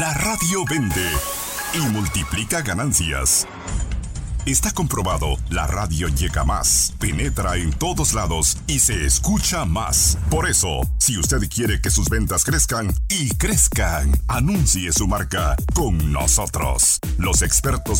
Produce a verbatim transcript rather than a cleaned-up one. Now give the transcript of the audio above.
La radio vende y multiplica ganancias. Está comprobado, la radio llega más, penetra en todos lados y se escucha más. Por eso, si usted quiere que sus ventas crezcan y crezcan, anuncie su marca con nosotros. Los expertos